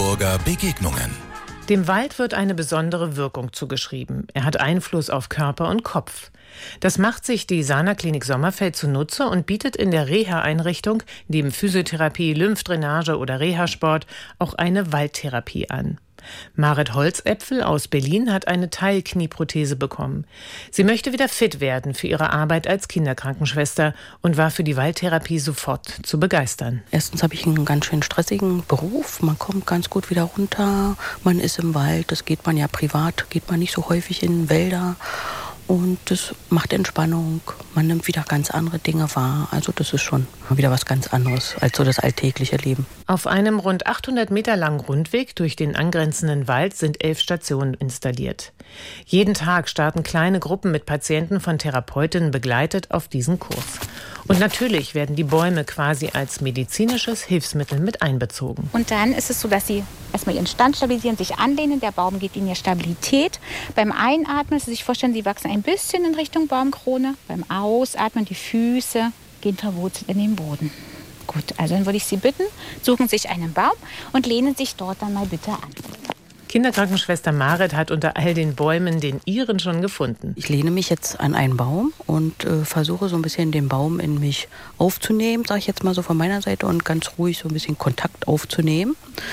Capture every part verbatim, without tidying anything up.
Brandenburger Begegnungen. Dem Wald wird eine besondere Wirkung zugeschrieben. Er hat Einfluss auf Körper und Kopf. Das macht sich die Sana Klinik Sommerfeld zunutze und bietet in der Reha-Einrichtung neben Physiotherapie, Lymphdrainage oder Reha-Sport auch eine Waldtherapie an. Marit Holzäpfel aus Berlin hat eine Teilknieprothese bekommen. Sie möchte wieder fit werden für ihre Arbeit als Kinderkrankenschwester und war für die Waldtherapie sofort zu begeistern. Erstens habe ich einen ganz schön stressigen Beruf. Man kommt ganz gut wieder runter. Man ist im Wald. Das geht man ja privat, geht man nicht so häufig in Wälder. Und das macht Entspannung. Man nimmt wieder ganz andere Dinge wahr. Also das ist schon wieder was ganz anderes als so das alltägliche Leben. Auf einem rund achthundert Meter langen Rundweg durch den angrenzenden Wald sind elf Stationen installiert. Jeden Tag starten kleine Gruppen mit Patienten von Therapeutinnen begleitet auf diesen Kurs. Und natürlich werden die Bäume quasi als medizinisches Hilfsmittel mit einbezogen. Und dann ist es so, dass sie erstmal ihren Stand stabilisieren, sich anlehnen. Der Baum gibt ihnen ja Stabilität. Beim Einatmen, müssen Sie sich vorstellen, sie wachsen ein bisschen in Richtung Baumkrone. Beim Ausatmen, die Füße gehen verwurzelt in den Boden. Gut, also dann würde ich Sie bitten, suchen sich einen Baum und lehnen sich dort dann mal bitte an. Kinderkrankenschwester Marit hat unter all den Bäumen den ihren schon gefunden. Ich lehne mich jetzt an einen Baum und äh, versuche so ein bisschen den Baum in mich aufzunehmen, sage ich jetzt mal so von meiner Seite, und ganz ruhig so ein bisschen Kontakt aufzunehmen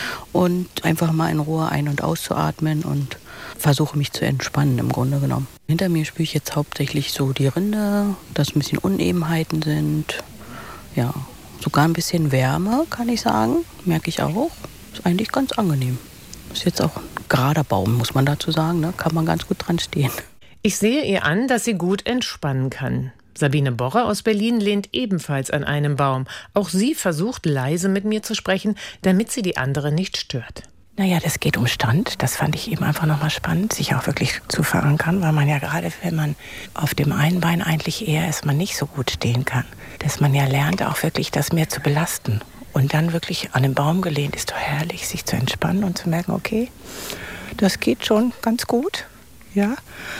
und einfach mal in Ruhe ein- und auszuatmen und versuche mich zu entspannen im Grunde genommen. Hinter mir spüre ich jetzt hauptsächlich so die Rinde, dass ein bisschen Unebenheiten sind, ja, sogar ein bisschen Wärme, kann ich sagen, merke ich auch. Ist eigentlich ganz angenehm. Ist jetzt auch ein gerader Baum, muss man dazu sagen, ne? Kann man ganz gut dran stehen. Ich sehe ihr an, dass sie gut entspannen kann. Sabine Borrer aus Berlin lehnt ebenfalls an einem Baum. Auch sie versucht leise mit mir zu sprechen, damit sie die andere nicht stört. Naja, das geht um Stand. Das fand ich eben einfach nochmal spannend, sich auch wirklich zu verankern, weil man ja gerade, wenn man auf dem einen Bein eigentlich eher erstmal nicht so gut stehen kann, dass man ja lernt, auch wirklich das mehr zu belasten. Und dann wirklich an den Baum gelehnt, ist doch herrlich, sich zu entspannen und zu merken, okay, das geht schon ganz gut, ja.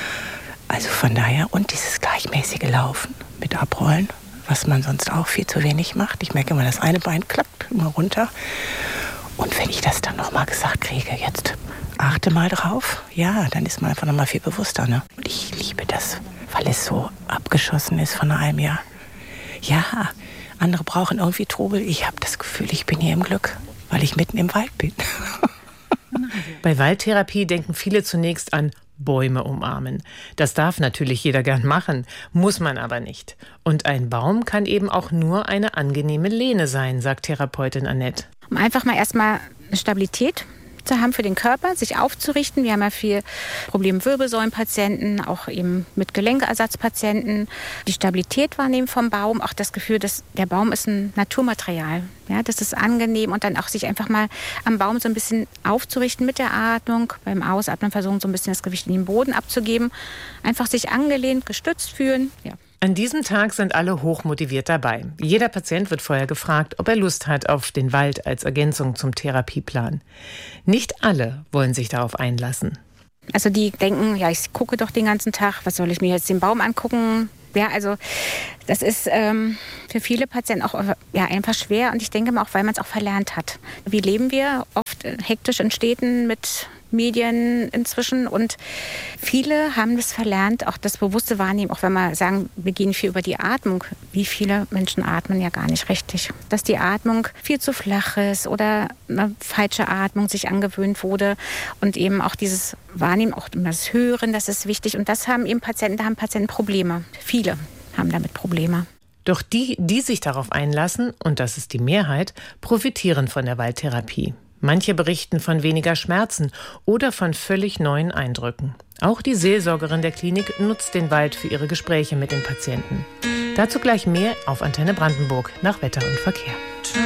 Also von daher, und dieses gleichmäßige Laufen mit Abrollen, was man sonst auch viel zu wenig macht. Ich merke immer, das eine Bein klappt immer runter. Und wenn ich das dann nochmal gesagt kriege, jetzt achte mal drauf, ja, dann ist man einfach nochmal viel bewusster, ne? Und ich liebe das, weil es so abgeschossen ist von einem Jahr. Ja, andere brauchen irgendwie Trubel. Ich habe das Gefühl, ich bin hier im Glück, weil ich mitten im Wald bin. Bei Waldtherapie denken viele zunächst an Bäume umarmen. Das darf natürlich jeder gern machen, muss man aber nicht. Und ein Baum kann eben auch nur eine angenehme Lehne sein, sagt Therapeutin Annette. Um einfach mal erstmal eine Stabilität zu haben für den Körper, sich aufzurichten. Wir haben ja viel Probleme Wirbelsäulenpatienten, auch eben mit Gelenkersatzpatienten. Die Stabilität wahrnehmen vom Baum, auch das Gefühl, dass der Baum ist ein Naturmaterial. Ja, das ist angenehm und dann auch sich einfach mal am Baum so ein bisschen aufzurichten mit der Atmung. Beim Ausatmen versuchen so ein bisschen das Gewicht in den Boden abzugeben. Einfach sich angelehnt, gestützt fühlen. Ja. An diesem Tag sind alle hochmotiviert dabei. Jeder Patient wird vorher gefragt, ob er Lust hat auf den Wald als Ergänzung zum Therapieplan. Nicht alle wollen sich darauf einlassen. Also die denken, ja, ich gucke doch den ganzen Tag, was soll ich mir jetzt den Baum angucken? Ja, also das ist ähm, für viele Patienten auch ja, einfach schwer und ich denke mal auch, weil man es auch verlernt hat. Wie leben wir oft hektisch in Städten mit Medien inzwischen und viele haben das verlernt, auch das bewusste Wahrnehmen, auch wenn wir sagen, wir gehen viel über die Atmung. Wie viele Menschen atmen ja gar nicht richtig. Dass die Atmung viel zu flach ist oder eine falsche Atmung sich angewöhnt wurde und eben auch dieses Wahrnehmen, auch das Hören, das ist wichtig und das haben eben Patienten, da haben Patienten Probleme. Viele haben damit Probleme. Doch die, die sich darauf einlassen, und das ist die Mehrheit, profitieren von der Waldtherapie. Manche berichten von weniger Schmerzen oder von völlig neuen Eindrücken. Auch die Seelsorgerin der Klinik nutzt den Wald für ihre Gespräche mit den Patienten. Dazu gleich mehr auf Antenne Brandenburg nach Wetter und Verkehr.